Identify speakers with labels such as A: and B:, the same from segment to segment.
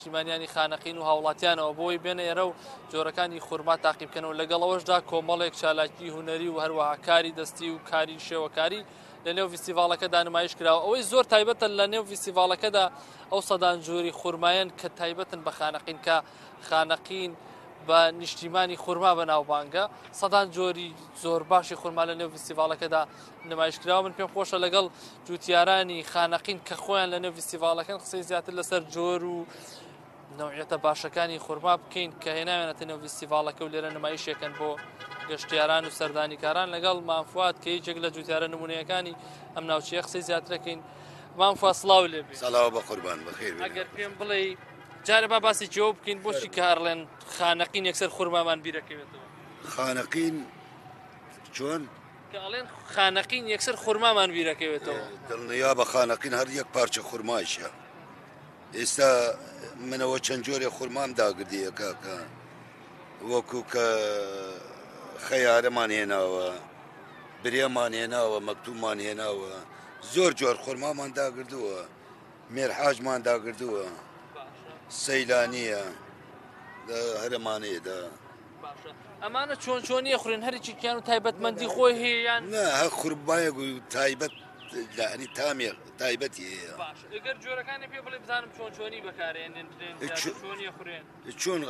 A: نیشتیمانیانی خانەقین و هاوڵاتیانەوە بۆی بێنە ئێرە و جۆرەکانی خورما تاقیبکەنەوە لەگەڵەوەشدا کۆمەڵێک چالاکی هونەری و هەروەها کاری دەستی و کاری شێوەکاری لە نێو فیستیڤالەکەدا نمایش کراوە. ئەوەی زۆر تایبەتە لە نێو فیستیڤالەکەدا ئەو سەدان جۆری خورمایان کە تایبەتن بە خانەقین کە خانەقین بە نیشتیمانی خورما بەناوبانگە سەدان جۆری زۆر باشی خورما لە نێو فیستیڤالەکەدا نمایش کراوە. من پێم خۆشە لەگەڵ جوتیارانی خانەقین کە خۆیان لە نێو فیستیڤالەکەن قسەی زیاتر لەسەر جۆر و نوعیەتە باشەکانی خورما بکەین کە هێناوێنێتە نێو فیستیڤالەکە و لێرە نمایشێکن بۆ گەشتیاران و سەردانیکاران لەگەڵ مانفوات کە هیچێک لە جوتیارە نمونەیەکانی ئەم ناوچەیە قسەی زیاترەکەین. مانفوات سڵاو لێبێ.
B: سەڵاو بە قوربان بەخێر بێ.
A: ئەگەر پێم بڵێ جارە با باسی جواب بکەین بۆچی کە هەرڵێن خانەقین یەکسەر خورمامان بیرەکەوێتەوە؟
B: خانەقین چۆن؟
A: کە ئەڵێن خانەقین یەکسەر خورمامان بیرەکەوێتەوە.
B: دڵنیا بە خانەقین هەر یەک پارچە خورمایشە. ئێستا منەوە چەند جۆرێ خورمام داگردیە کاکە وەکو کە خەیارەمان هێناوە، برێمان هێناوە، مەکتوبمان هێناوە، زۆر جۆر خورمامان داگردووە، مێرحاجمان داگردووە، سەیلانیە هەرەمانەیەدا.
A: ئەمانە چۆن چۆنیە خوێن هەرێکی کیان و تایبەتمەندی خۆی هەیەیان؟
B: نا هە خورمایەک و تایبەت یعنی تامێ تایبەتی هەیە.
A: ئەگەر جۆرەکانی پێ بڵێ بزانم چۆن چۆنی بەکارێنێن چۆنیە خوێن
B: چۆن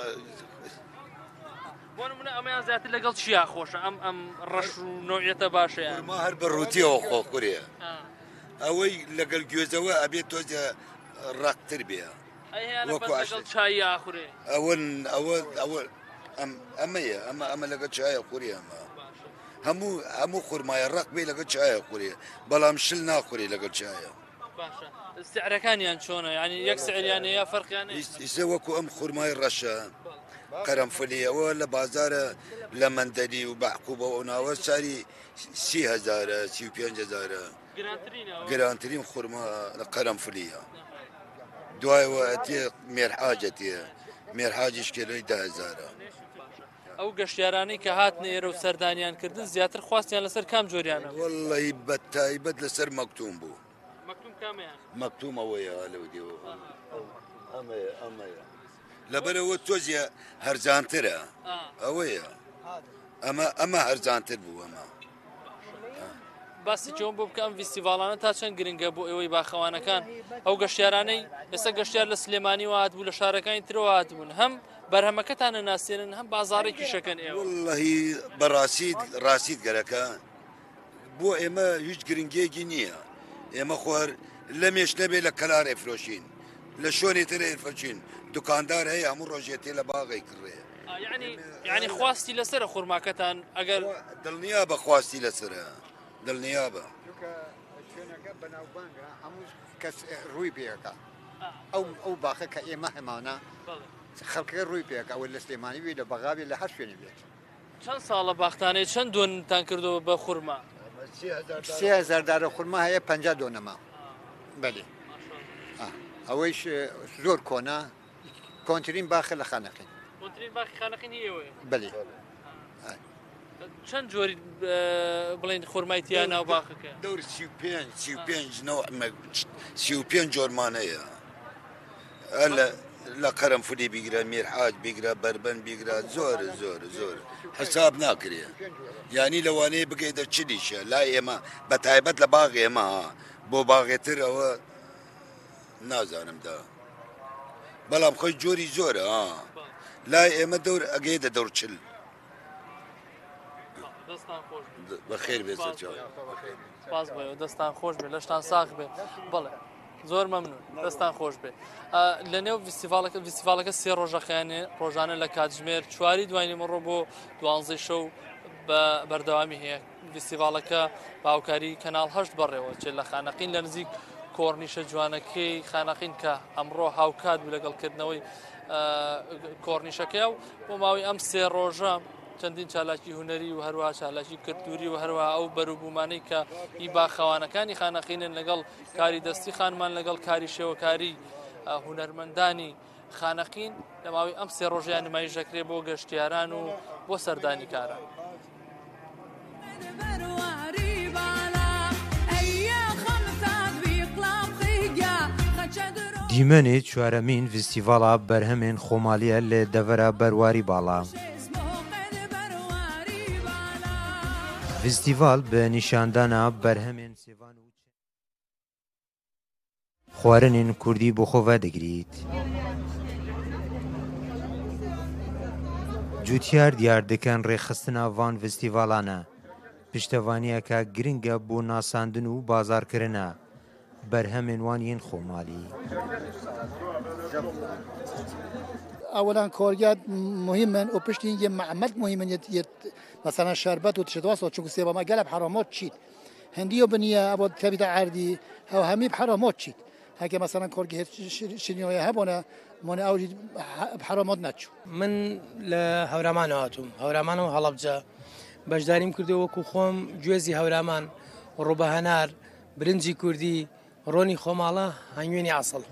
A: بۆ نمونە ئەمەیان زیاتر لەگەڵ چیا خۆشە ئەم ڕەش و نوعیەتە باشەیان؟
B: خورما هەر بە ڕوتیەوە خۆخورێ، ئەوەی لەگەڵ گوێزەوە ئەبێت تۆزە ڕاقتر بێ
A: وەکو چای یاخورێ.
B: ئەوە ئەمەیە ئەمە لەگە چایە خوری ئەمە هەموو خورمایە ڕق بێ لەگە چایە خوری بەڵام شل ناخوری لەگەڵ چایە.
A: باشە سعرەکانیان چۆنە یعنی یەک سعریانە یا فەرقیانە؟
B: ئیسە وەکو ئەم خورمای ڕەشە قەرەنفڵیەوە لە بازارە لە مەندەری و بەعقوبە و ناوە ساری 30,000 35,000 گرانترین خورما لە قەرەنفڵیە. دوایەوە ئەتێ مێرحاجەتێ مێرحاجیش کێلۆی 10,000.
A: ئەو گەشتیارانەی کە هاتنە ئێرە و سەردانیان کردن زیاتر خواستیان لەسەر کام جۆریانە؟
B: وەڵڵی بە تایبەت لەسەر مەکتوم بوو.
A: مەکتوم کامیان؟
B: مەکتوم ئەوەیە لەو دیەوە ئەمەیە لەبەرەوە تۆزیە هەرزانترە ئەوەیە ئەمە هەرزانتر بوو. ئەمە
A: باسی چۆن بۆ بکەم فیستیڤالانە تا چەند گرنگە بۆ ئێوەی باخەوانەکان ئەو گەشتیارانەی ئێستا گەشتیار لە سلێمانی و هاتبوو لە شارەکانی ترەوە هاتبوون هەم بەرهەمەکەتانە ناسێنن هەم بازاڕێکی شەکەن ئێوە؟
B: وەڵڵەهی بەڕاستیت گەرەکە بۆ ئێمە هیچ گرنگێکی نییە. ئێمە خۆر لە مێش نەبێ لە کەلارێ فرۆشین لە شوێنی ترێ فرۆشین دوکاندار هەیە هەموو ڕۆژێتێ لە باغی کڕێ.
A: یعنی خواستی لەسەرە خورماکەتان ئەگەر
B: دڵنیا بە خواستی لەسرە دڵنیا بە
C: شوێنەکە بەناوبانگە هەموو کەس ڕووی پێەکە ئەو باخە کە ئێمە هەمانە خەڵکە ڕووی پێەکە ئەوە لە سلێمانی وی لە بەغاوی لە هەر شوێنی بێت.
A: چەند ساڵە باختانەیە چەند دۆنتان کردەوە بە خورما؟
C: 30,000 دارە خورما هەیە 50 دۆنەما. بەێ ئەوەیش زۆر کۆنا کۆنتترین باخە لە خانەقین.
A: کۆنتترین باخی خانەقین هەیەوەیە؟
C: بەێ.
A: چەند جۆری بڵێن خورمایتیان ناو باخەکە؟
B: دەور 35 جۆرمانەیە لە قەرەنفولی بیگرە مێرحاج بیگرە بەربەن بیگرە زۆر حساب ناکرێ. یعنی لەوانەیە بگەیتە چلیشە لای ئێمە بە تایبەت لە باغ ئێمە بۆ باغێتر ئەوە نازانمدا بەڵام خۆی جۆری زۆرە لای ئێمە دەور ئەگەیدە دەورچل. بەخێر بێت
A: باز بێ دەستان خۆش بێ لەشتان ساق بێ. بڵێ زۆر مەمنون دەستان خۆش بێ. لە نێو فیستیڤالەکە 3 ڕۆژەکەیانێ ڕۆژانە لە کاتژمێر 4 دوای مەڕۆ بۆ 12 شەو بە بەردەوامی هەیە. فیستیڤالەکە باوکاری کەناڵ 8 بەڕێوە چێ لە خانەقین لە نزیک کۆڕنیشە جوانەکەی خانەقین کە ئەمڕۆ هاوکات بوو لەگەڵکردنەوەی کۆڕنیشەکەی و بۆ ماوەی ئەم 3 ڕۆژە چەندین چالاکی هونەری و هەروەها چالاکی کلتوری و هەروەها ئەو بەروبوومانەی کە هی باخەوانەکانی خانەقینن لەگەڵ کاری دەستی خانمان لەگەڵ کاری شێوەکاری هونەرمەندانی خانەقین لە ماوەی ئەم 3 ڕۆژیان نمایش دەکرێت بۆ گەشتیاران و بۆ سەردانیکاران.
D: دیمەنێ چوارەمین فستیڤاڵا بەرهەمێن خۆمالیە لێ دەڤەرە بەرواری باڵا. فستیڤال بە نیشاندانە بەرهەمێن سێڤان و خواردنên کوردی بۆ خۆڤە دەگریت. جوتیار دیار دەکەن ڕێخستنە ڤان فستیڤالانە پشتەوانیەکە گرنگە بۆ ناساندن و بازارکردنە بەرهەمێن وانیên خۆمالی.
E: اولا کارگرد مهمن و پشت اینکه معمد مهمن مثلا شربت و تشتواس و چون سیبا ما قلب حرامات چید هندی و بنیه ابد تبیت عردی او همی بحرامات چید هکه مثلا کارگرد شنیای هبونه من اوجی بحرامات نچو
F: من لهورامان هاتم هورامان و هەڵەبجە بەشداریم کردو وەکو خۆم گوێزی هەورامان ڕوبەهەنار برنجی کوردی ڕۆنی خۆماڵە هەنگوێنی عەسڵ.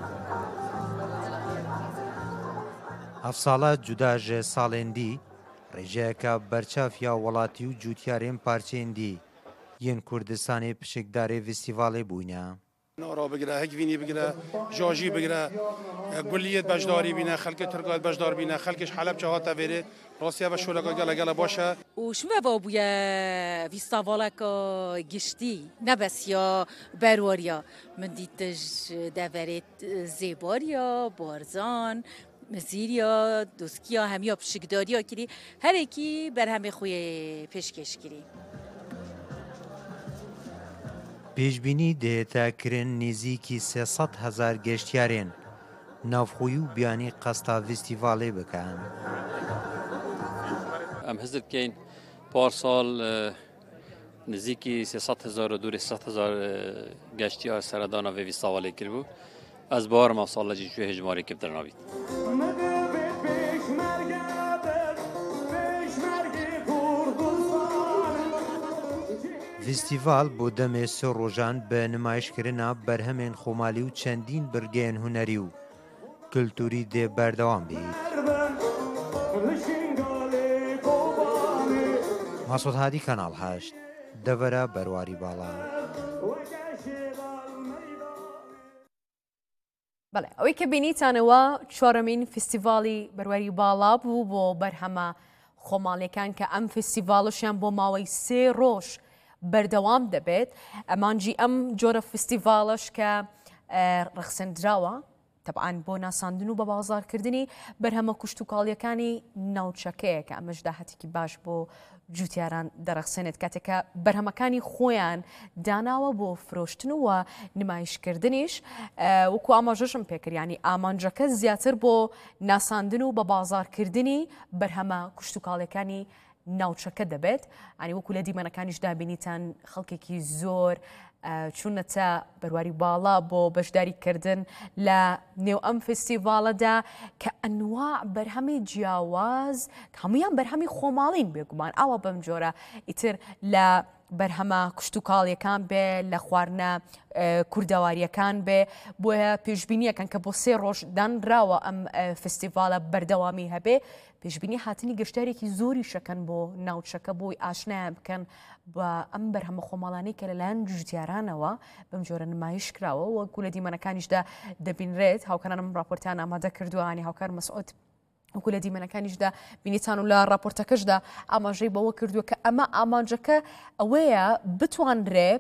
D: ئەفساڵە جوداژێ ساڵێندی ڕێژەیەکە بەرچافیا وڵاتی و جوتیارێن پارچێندی یەن کوردستانی پشکدارێ فستیڤالێ بووینە.
G: نۆڕۆ بگرە هەگڤینی بگرە ژۆژی بگرە گولیت بەشداری بینە خەڵکی تورکات بەشدار بینە خەڵکیش حەلەب چاهاتە vêrê Rosya بەشولەکە گەلە باشە
H: و شمەوە بووە ویستاڤالەکە گشتی نەبەسیا بەروەریە من دیتەش دەڤەرێت زێباریا بارزان مزیریا دوسکیا هەمیە پشکداریە کردی هەرێکی بەرهەمێ خوێ پێشکەش کردی.
D: پێشبینی دێتاکردن نزیکی 300,000 گەشتیارێن ناوخۆیی و بیانی قەستا فستیڤالێ بکەن.
I: ئەم هەزت بکەین پارساڵ نزیکی 300,000 و دووری 100,000 گەشتیار سەردانە vê vîstîvalê kiribû ez bawarima sala jî ji hejmarê kevdernavît.
D: فستیڤال بۆ دەمێ سێ ڕۆژان بە نمایشکردنە بەرهەمێن خۆمالی و چەندین برگەیەن هونەری و کللتوری دێ بەردەوام بێت. ماسۆد هادی کەناڵ 8 دەڤەرە بەرواری باڵا.
J: بەڵێ ئەوەی کە بینیتانەوە چوارەمین فستیڤاڵی بەرواری باڵا بوو بۆ بەرهەمە خۆماڵیەکان کە ئەم فستیڤاڵشیان بۆ ماوەی 3 ڕۆژ بەردەوام دەبێت. ئەمانجی ئەم جۆرە فستیڤاڵش کە ڕەخسەندراوە تەبعاان بۆ ناساندن و بە بازارکردنی بەرهەمە کوشتتوکاڵیەکانی ناوچەکەیەکە ئەمەش داهاتێکی باش بۆ جوتیاران دەرەخسێنێت کاتێکە بەرهەمەکانی خۆیان داناوە بۆ فرۆشتن وە نمایشکردنیش وەکو ئاماژەشم پێکردیانی ئامانجەکە زیاتر بۆ ناساندن و بە بازارکردنی بەرهەمە کوشتتوکاڵیەکانی ناوچەکە دەبێت ئەنی وەکو لە دیمەنەکانیشدا بینیتان خەڵکێکی زۆر چوونەتە بەرواری باڵا بۆ بەشداریکردن لە نێو ئەم فستیڤاڵەدا کە ئەنواع بەرهەمی جیاواز هەمویان بەرهەمی خۆماڵین بێگومان ئاوا بەم جۆرە ئیتر لە بەرهەمە کوشتتوکاڵیەکان بێ لە خواردنە کوردەواریەکان بێ بۆیە پێشبینیەکەن کە بۆ 3 ڕۆژ دانراوە ئەم فستیڤاڵە بەردەوامی هەبێ پێشبینی هاتنی گەشتارێکی زۆری شەکەن بۆ ناوچەکە بۆی ئاشنایان بکەن بە ئەم بەرهەمە خۆماڵانەی کە لەلایەن جوتیارانەوە بەم جۆرە نمایش کراوە وەکو لە دیمەنەکانیشدا دەبینرێت هاوکارانم راپۆرتیان ئامادە کردووانی هاوکار مەسعود وەکو لە دیمەنەکانیشدا بینیتان و لە راپۆرتەکەشدا ئاماژەی بەوە کردووە کە ئەمە ئامانجەکە ئەوەیە بتوانرێ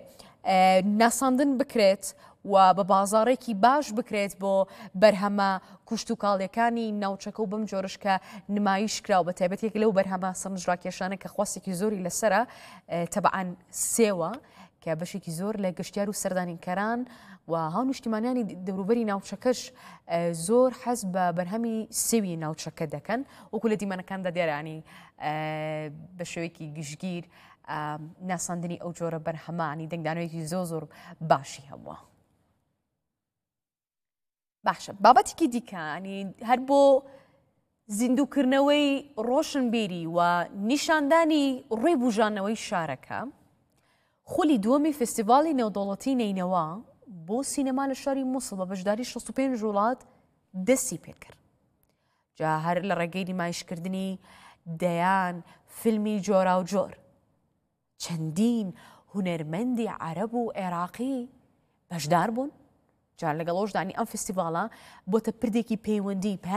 J: ناساندن بکرێت و بە بازارێکی باش بکرێت بۆ بەرهەمە کوشتتوکاڵیەکانی ناوچەکە و بەم جۆرش کە نمایش کراوە بە تایبەتێک لەو بەرهەمە سەرنجڕاکێشانە کە خواستێکی زۆری لەسرە تەبعاان سێوە کە بەشێکی زۆر لە گەشتیار و سەردانینکەران و هاو نیشتیمانیانی دەوروبەری ناوچەکەش زۆر حەز بە بەرهەمی سێوی ناوچەکە دەکەن وەکو لە دیمەنەکاندا دیارانی بە شێوەیەکی گشتگیر ناساندنی ئەو جۆرە بەرهەمانی دەنگدانەوەیەکی زۆر باشی هەبووە. باشە بابەتێکی دیکەنی هەر بۆ زیندووکردنەوەی ڕۆشنبیری و نیشاندانی ڕێبوژانەوەی شارەکە خولی دووەمی فستیڤاڵی نێودەوڵەتی نینەوە بۆ سینەما لە شاری مووسڵ بە بەشداری 65 وڵات دەستی پێکرد. جا هەر لە ڕێگەی نمایشکردنی دەیان فیلمی جۆرا و جۆر چەندین هونەرمەندی عەرەب و عێراقی بەشدار بوون جار لەگەڵۆشدانی ئەم فستیڤالە بۆتە پردێکی پەیوەندی